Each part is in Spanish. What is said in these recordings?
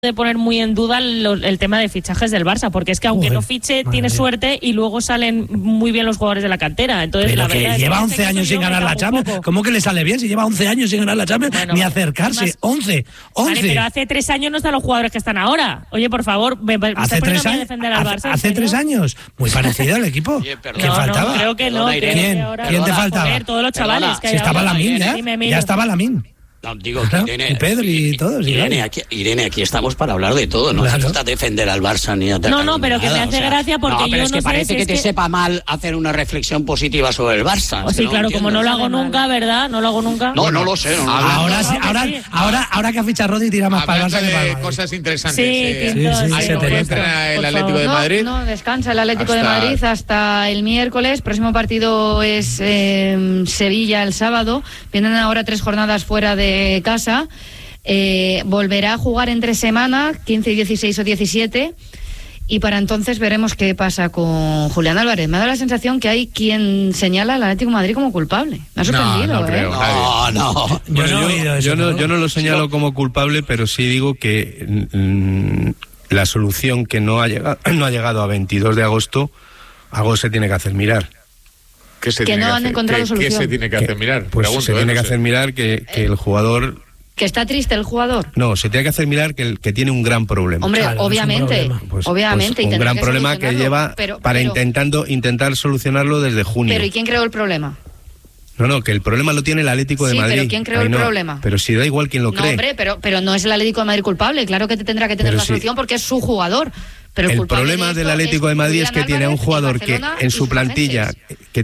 de poner muy en duda el tema de fichajes del Barça, porque es que aunque no fiche, tiene suerte y luego salen muy bien los jugadores de la cantera. Entonces, pero la que verdad lleva es 11 años sin ganar la Champions. ¿Cómo que le sale bien si lleva 11 años sin ganar la Champions? Bueno, ni acercarse. más... 11. Vale, pero hace 3 años no están los jugadores que están ahora. Oye, por favor, hace 3 años. Defender al Barça, hace 3 años. Muy parecido al equipo. Oye, ¿Quién faltaba? No, creo que no. ¿Quién te faltaba? Joder, todos los chavales que si estaba Lamine ya. Ya estaba Lamine. No, digo, claro, Irene, y Pedro y todos. Irene, aquí estamos para hablar de todo. No hace falta defender al Barça ni atacar. No, pero nada, que me hace gracia porque no, pero yo es que no parece sé que te sepa mal hacer una reflexión positiva sobre el Barça. Sí, claro, como no lo hago nunca, ¿verdad? No lo hago nunca. No lo sé. Ahora que ha fichado Rodri tira más para el Barça que para el Madrid. Cosas interesantes. Sí, entrena el Atlético de Madrid. No, descansa el Atlético de Madrid hasta el miércoles. Próximo partido es Sevilla el sábado. Vienen ahora 3 jornadas fuera de casa. Volverá a jugar entre semana 15, 16 o 17 y para entonces veremos qué pasa con Julián Álvarez. Me ha dado la sensación que hay quien señala al Atlético de Madrid como culpable. Me ha sorprendido. No creo. No. Yo no lo señalo como culpable, pero sí digo que la solución que no ha llegado a 22 de agosto, algo se tiene que hacer mirar. Que no han encontrado solución. ¿Qué se tiene que hacer mirar? Pues se tiene que hacer mirar que el jugador... ¿Que está triste el jugador? No, se tiene que hacer mirar que tiene un gran problema. Hombre, claro, obviamente. Obviamente. Un gran problema que lleva para intentar solucionarlo desde junio. Pero ¿y quién creó el problema? No, que el problema lo tiene el Atlético de Madrid. Pero ¿quién creó el problema? Pero si da igual quién lo cree. Hombre, pero no es el Atlético de Madrid culpable. Claro que tendrá que tener la solución porque es su jugador. Pero el problema del Atlético de Madrid es que tiene a un jugador que en su plantilla,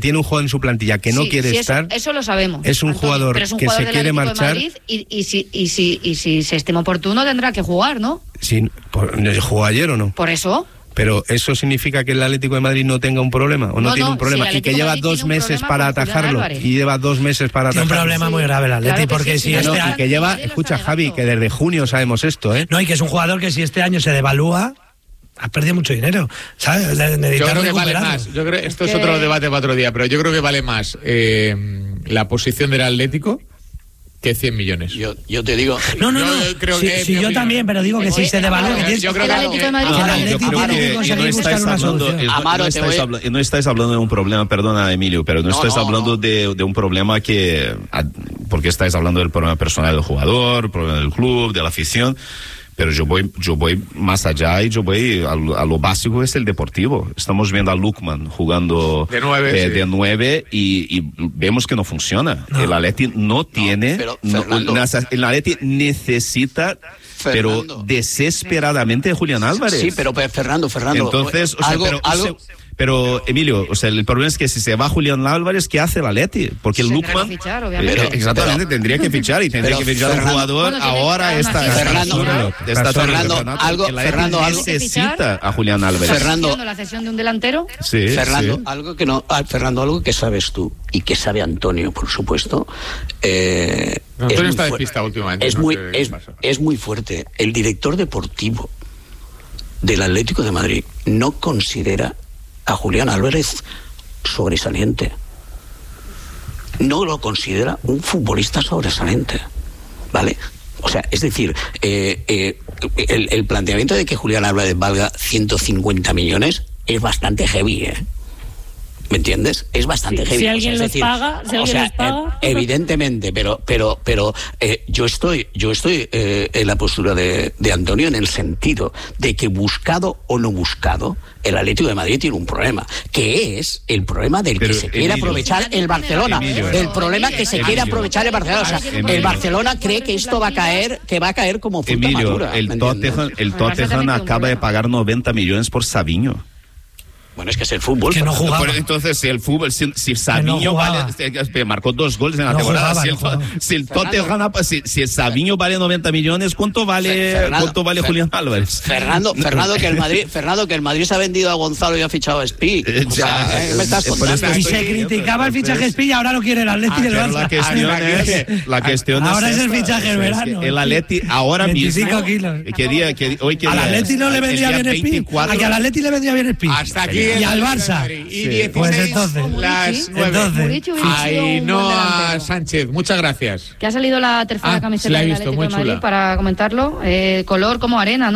que no quiere estar. Eso lo sabemos. Es un jugador que se quiere marchar. Y si se estima oportuno tendrá que jugar, ¿no? ¿Jugó ayer o no? Por eso. Pero eso significa que el Atlético de Madrid no tenga un problema o no tiene un problema y que lleva 2 meses para atajarlo y lleva 2 meses para atajarlo. Tiene un problema muy grave el Atlético porque si y que lleva, escucha Javi, que desde junio sabemos esto, No, y que es un jugador que si este año se devalúa, has perdido mucho dinero, ¿sabes? Yo creo que vale más. Esto es otro debate para otro día, pero yo creo que vale más la posición del Atlético que 100 millones. Yo te digo... No. Yo también, pero digo que si se devalúa... Yo creo que el Atlético de Madrid... No estáis hablando de un problema, perdona Emilio, pero no estáis hablando de un problema porque estáis hablando del problema personal del jugador, problema del club, de la afición... Pero yo voy más allá y yo voy a lo básico, es el deportivo. Estamos viendo a Lukman jugando de 9 y vemos que no funciona. El Atleti no tiene... el Atleti necesita... Pero desesperadamente Julián Álvarez. Sí, pero Fernando. Entonces, pero Emilio, el problema es que si se va Julián Álvarez, ¿qué hace el Atleti? Porque el Lukman exactamente tendría que fichar y tendría que fichar al jugador. Ahora Fernando necesita a Julián Álvarez. Fernando, la cesión de un delantero. Sí, Fernando, algo que sabes tú y que sabe Antonio, por supuesto. Antonio está despistado últimamente. Es muy fuerte. El director deportivo del Atlético de Madrid no considera a Julián Álvarez sobresaliente. No lo considera un futbolista sobresaliente, ¿vale? O sea, es decir, el planteamiento de que Julián Álvarez valga 150 millones es bastante heavy, ¿me entiendes? Es bastante heavy. Si alguien los paga, evidentemente, pero yo estoy en la postura de Antonio en el sentido de que buscado o no buscado, el Atlético de Madrid tiene un problema, que es el problema del que se quiere aprovechar el Barcelona. El problema que se quiere aprovechar el Barcelona. O sea, el Barcelona cree que esto va a caer como fruta madura. El Tottenham acaba de pagar 90 millones por Savinho. Bueno, es que es el fútbol. Que no jugaba. Entonces, si el fútbol, si Savinho marcó 2 goles en la temporada, si el Savinho vale 90 millones, ¿cuánto vale Julián Álvarez? Fernando, que el Madrid se ha vendido a Gonzalo y ha fichado a Spi. ¿Me estás contando? Y se criticaba el fichaje de Spi y ahora lo quiere el Atleti y el Barça. La cuestión es ahora es el fichaje del verano. El Atleti ahora mismo. 25 kilos. Al Atleti no le vendría bien Spi. A que al Atleti le vendría bien Spi. Hasta aquí y al Barça. Y 16, pues entonces, las 9. Ainhoa Sánchez, muchas gracias. Que ha salido la tercera camiseta la he del visto, Atlético muy de Madrid chula. para comentarlo. Color como arena, ¿no?